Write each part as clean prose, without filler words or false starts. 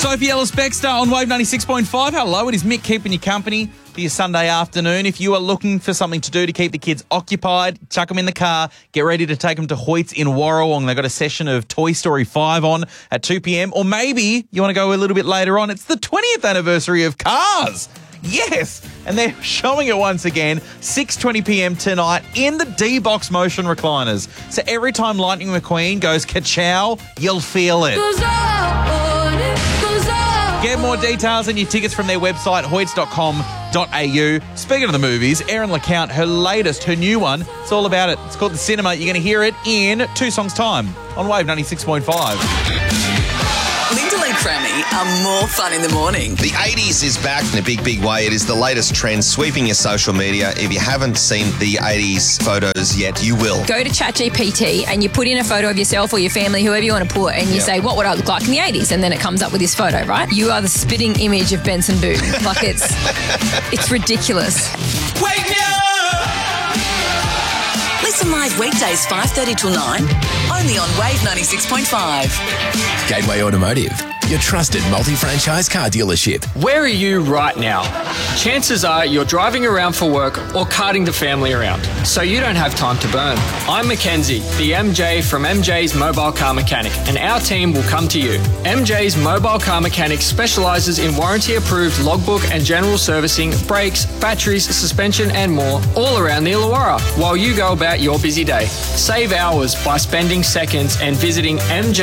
Sophie Ellis-Bextor on Wave 96.5. Hello, it is Mick keeping you company for your Sunday afternoon. If you are looking for something to do to keep the kids occupied, chuck them in the car, get ready to take them to Hoyts in Warrawong. They've got a session of Toy Story 5 on at 2 p.m. Or maybe you want to go a little bit later on. It's the 20th anniversary of Cars. Yes, and they're showing it once again, 6:20 p.m. tonight in the D-Box motion recliners. So every time Lightning McQueen goes ka-chow, you'll feel it. Get more details and your tickets from their website, hoyts.com.au. Speaking of the movies, Erin LeCount, her new one, it's all about it. It's called The Cinema. You're going to hear it in 2 songs' time on Wave 96.5. Linda and Crammy are more fun in the morning. The 80s is back in a big, big way. It is the latest trend sweeping your social media. If you haven't seen the 80s photos yet, you will. Go to ChatGPT and you put in a photo of yourself or your family, whoever you want to put, and you say, what would I look like in the 80s? And then it comes up with this photo, right? You are the spitting image of Benson Boone. Like, it's ridiculous. Wake me up! Listen live weekdays 5:30 till 9, only on Wave 96.5. Gateway Automotive, your trusted multi-franchise car dealership. Where are you right now? Chances are you're driving around for work or carting the family around, so you don't have time to burn. I'm Mackenzie, the MJ from MJ's Mobile Car Mechanic, and our team will come to you. MJ's Mobile Car Mechanic specialises in warranty-approved logbook and general servicing, brakes, batteries, suspension and more, all around the Illawarra, while you go about your busy day. Save hours by spending seconds and visiting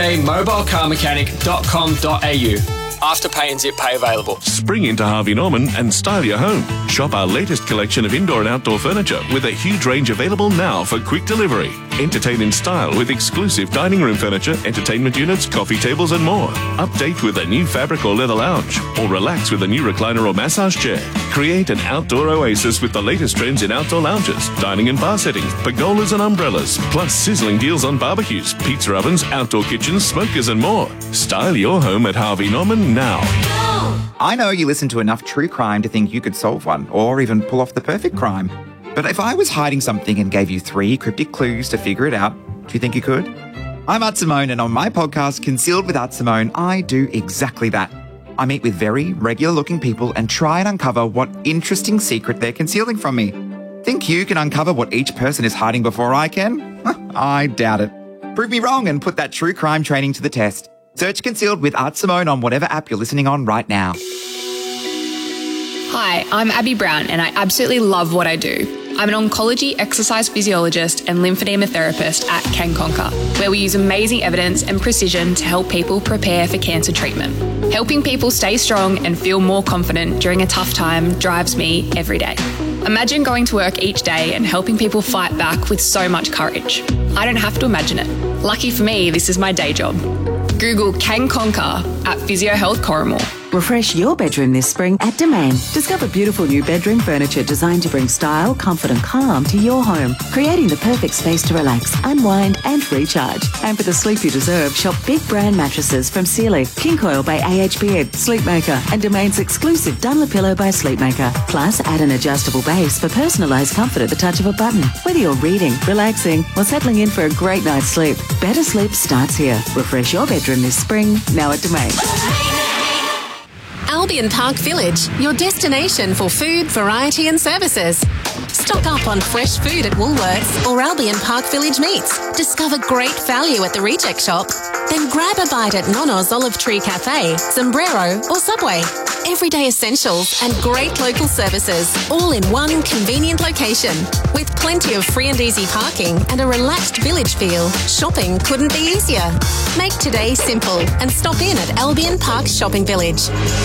mjmobilecarmechanic.com.au. Afterpay and Zip Pay available. Spring into Harvey Norman and style your home. Shop our latest collection of indoor and outdoor furniture with a huge range available now for quick delivery. Entertain in style with exclusive dining room furniture, entertainment units, coffee tables and more. Update with a new fabric or leather lounge, or relax with a new recliner or massage chair. Create an outdoor oasis with the latest trends in outdoor lounges, dining and bar settings, pergolas and umbrellas, plus sizzling deals on barbecues, pizza ovens, outdoor kitchens, smokers and more. Style your home at Harvey Norman now. I know you listen to enough true crime to think you could solve one, or even pull off the perfect crime. But if I was hiding something and gave you 3 cryptic clues to figure it out, do you think you could? I'm Art Simone, and on my podcast, Concealed with Art Simone, I do exactly that. I meet with very regular-looking people and try and uncover what interesting secret they're concealing from me. Think you can uncover what each person is hiding before I can? I doubt it. Prove me wrong and put that true crime training to the test. Search Concealed with Art Simone on whatever app you're listening on right now. Hi, I'm Abby Brown and I absolutely love what I do. I'm an oncology exercise physiologist and lymphedema therapist at CanConquer, where we use amazing evidence and precision to help people prepare for cancer treatment. Helping people stay strong and feel more confident during a tough time drives me every day. Imagine going to work each day and helping people fight back with so much courage. I don't have to imagine it. Lucky for me, this is my day job. Google CanConquer at Physio Health Corrimal. Refresh your bedroom this spring at Domain. Discover beautiful new bedroom furniture designed to bring style, comfort and calm to your home, creating the perfect space to relax, unwind and recharge. And for the sleep you deserve, shop big brand mattresses from Sealy, King Coil by AHBN, Sleepmaker and Domain's exclusive Dunlopillow by Sleepmaker. Plus, add an adjustable base for personalised comfort at the touch of a button. Whether you're reading, relaxing or settling in for a great night's sleep, better sleep starts here. Refresh your bedroom this spring, now at Domain. Albion Park Village, your destination for food, variety and services. Stock up on fresh food at Woolworths or Albion Park Village Meats. Discover great value at the Reject Shop. Then grab a bite at Nono's Olive Tree Cafe, Sombrero or Subway. Everyday essentials and great local services, all in one convenient location. With plenty of free and easy parking and a relaxed village feel, shopping couldn't be easier. Make today simple and stop in at Albion Park Shopping Village.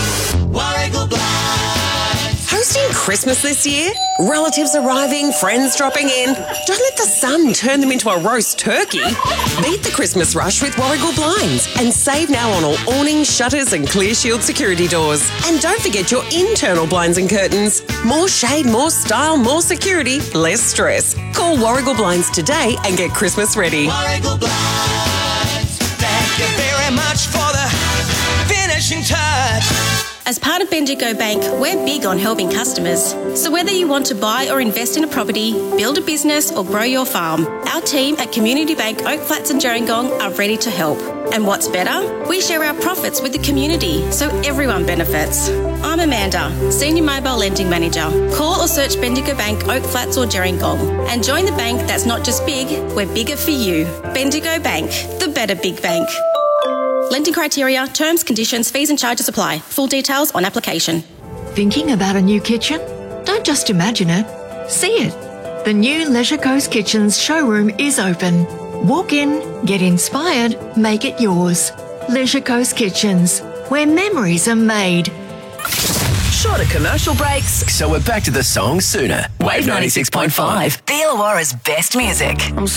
Hosting Christmas this year? Relatives arriving, friends dropping in. Don't let the sun turn them into a roast turkey. Beat the Christmas rush with Warragul Blinds and save now on all awnings, shutters and Clear Shield security doors. And don't forget your internal blinds and curtains. More shade, more style, more security, less stress. Call Warragul Blinds today and get Christmas ready. Warragul Blinds, thank you very much for the finishing touch. As part of Bendigo Bank, we're big on helping customers. So whether you want to buy or invest in a property, build a business or grow your farm, our team at Community Bank Oak Flats and Gerringong are ready to help. And what's better? We share our profits with the community, so everyone benefits. I'm Amanda, Senior Mobile Lending Manager. Call or search Bendigo Bank Oak Flats or Gerringong and join the bank that's not just big, we're bigger for you. Bendigo Bank, the better big bank. Lending criteria, terms, conditions, fees and charges apply. Full details on application. Thinking about a new kitchen? Don't just imagine it, see it. The new Leisure Coast Kitchens showroom is open. Walk in, get inspired, make it yours. Leisure Coast Kitchens, where memories are made. Shorter commercial breaks, so we're back to the song sooner. Wave 96.5. The Illawarra's best music.